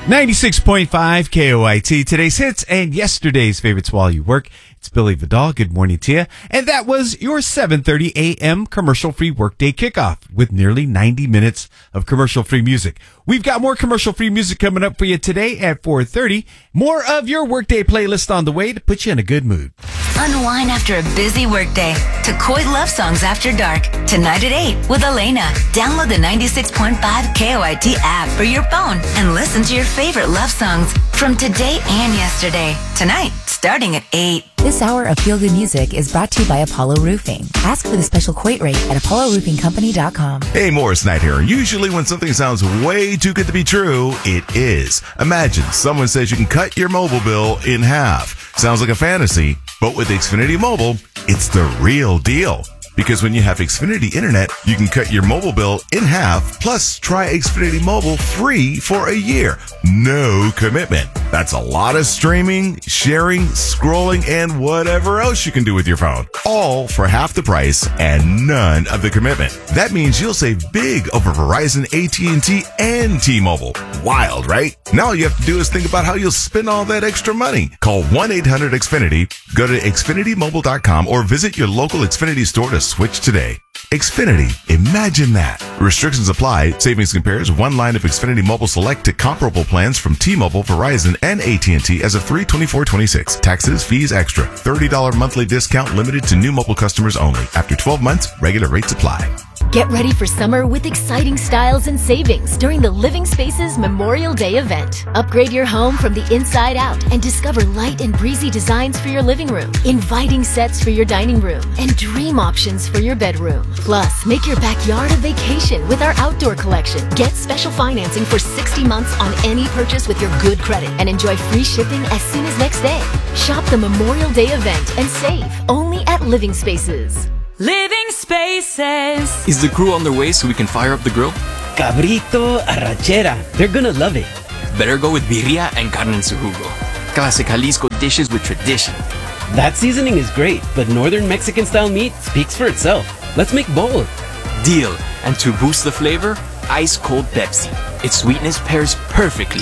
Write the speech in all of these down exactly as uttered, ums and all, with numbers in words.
ninety-six point five K O I T, today's hits and yesterday's favorites while you work. It's Billy Vidal. Good morning to you. And that was your seven thirty a.m. commercial-free workday kickoff with nearly ninety minutes of commercial-free music. We've got more commercial-free music coming up for you today at four thirty. More of your workday playlist on the way to put you in a good mood. Unwind after a busy workday to Coit Love Songs After Dark tonight at eight with Elena. Download the ninety-six point five K O I T app for your phone and listen to your favorite love songs from today and yesterday. Tonight, starting at eight. This hour of Feel Good Music is brought to you by Apollo Roofing. Ask for the special Coit rate at apollo roofing company dot com. Hey, Morris Knight here. Usually when something sounds way too good to be true, it is. Imagine someone says you can cut your mobile bill in half. Sounds like a fantasy, but with Xfinity Mobile, it's the real deal. Because when you have Xfinity Internet, you can cut your mobile bill in half, plus try Xfinity Mobile free for a year. No commitment. That's a lot of streaming, sharing, scrolling, and whatever else you can do with your phone. All for half the price and none of the commitment. That means you'll save big over Verizon, A T and T, and T-Mobile. Wild, right? Now all you have to do is think about how you'll spend all that extra money. Call one eight hundred X Finity, go to Xfinity Mobile dot com, or visit your local Xfinity store to switch today. Xfinity, imagine that. Restrictions apply. Savings compares one line of Xfinity Mobile Select to comparable plans from T-Mobile, Verizon, and A T and T as of three twenty-four twenty-six. Taxes, fees extra. thirty dollars monthly discount limited to new mobile customers only. After twelve months, regular rates apply. Get ready for summer with exciting styles and savings during the Living Spaces Memorial Day event. Upgrade your home from the inside out and discover light and breezy designs for your living room, inviting sets for your dining room, and dream options for your bedroom. Plus, make your backyard a vacation with our outdoor collection. Get special financing for sixty months on any purchase with your good credit and enjoy free shipping as soon as next day. Shop the Memorial Day event and save only at Living Spaces. Living Spaces. Is the crew on their way so we can fire up the grill? Cabrito, arrachera. They're gonna love it. Better go with birria and carne en su jugo. Classic Jalisco dishes with tradition. That seasoning is great, but northern Mexican-style meat speaks for itself. Let's make both. Deal. And to boost the flavor, ice-cold Pepsi. Its sweetness pairs perfectly.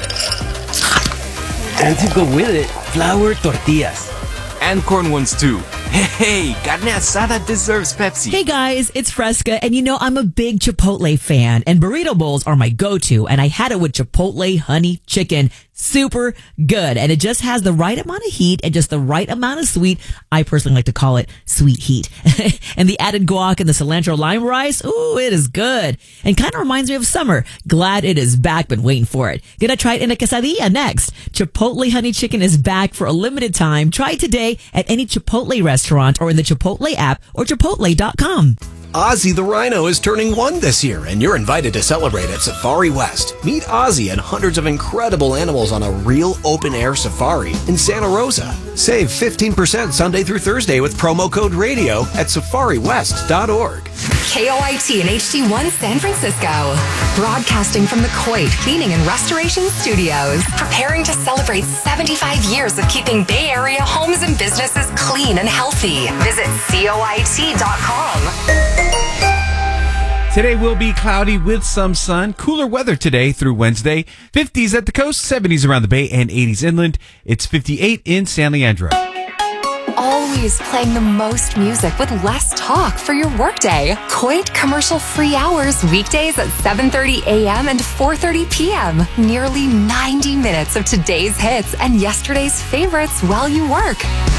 And to go with it, flour tortillas. And corn ones too. Hey, carne asada deserves Pepsi. Hey guys, it's Fresca, and you know I'm a big Chipotle fan, and burrito bowls are my go-to, and I had it with Chipotle honey chicken. Super good, and it just has the right amount of heat and just the right amount of sweet. I personally like to call it sweet heat. And the added guac and the cilantro lime rice, ooh, it is good. And kind of reminds me of summer. Glad it is back, been waiting for it. Gonna try it in a quesadilla next. Chipotle honey chicken is back for a limited time. Try it today at any Chipotle restaurant or in the Chipotle app or chipotle dot com. Ozzy the Rhino is turning one this year, and you're invited to celebrate at Safari West. Meet Ozzy and hundreds of incredible animals on a real open-air safari in Santa Rosa. Save fifteen percent Sunday through Thursday with promo code RADIO at safari west dot org. K O I T and H D one San Francisco. Broadcasting from the Coit Cleaning and Restoration Studios. Preparing to celebrate seventy-five years of keeping Bay Area homes and businesses clean and healthy. Visit coit dot com. Today will be cloudy with some sun. Cooler weather today through Wednesday. fifties at the coast, seventies around the Bay, and eighties inland. It's fifty-eight in San Leandro. Always playing the most music with less talk for your workday. Coit commercial-free hours weekdays at seven thirty a.m. and four thirty p.m. Nearly ninety minutes of today's hits and yesterday's favorites while you work.